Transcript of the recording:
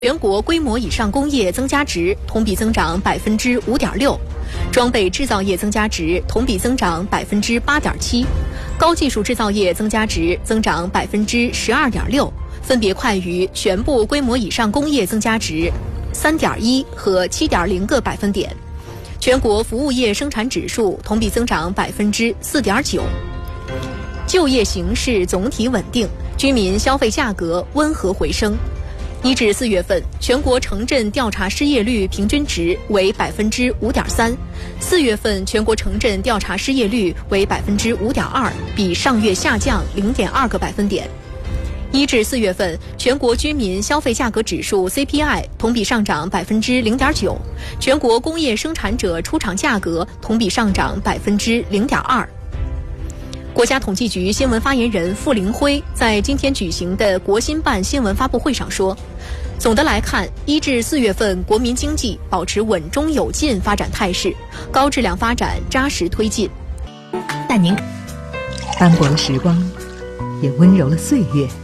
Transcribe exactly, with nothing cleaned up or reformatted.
全国规模以上工业增加值同比增长百分之五点六，装备制造业增加值同比增长百分之八点七，高技术制造业增加值增长百分之十二点六，分别快于全部规模以上工业增加值三点一和七点零个百分点。全国服务业生产指数同比增长百分之四点九。就业形势总体稳定，居民消费价格温和回升。一至四月份，全国城镇调查失业率平均值为百分之五点三，四月份全国城镇调查失业率为百分之五点二，比上月下降零点二个百分点。一至四月份，全国居民消费价格指数 C P I 同比上涨百分之零点九，全国工业生产者出厂价格同比上涨百分之零点二。国家统计局新闻发言人傅凌辉在今天举行的国新办新闻发布会上说，总的来看，一至四月份国民经济保持稳中有进发展态势，高质量发展扎实推进。 但您斑驳了时光，也温柔了岁月。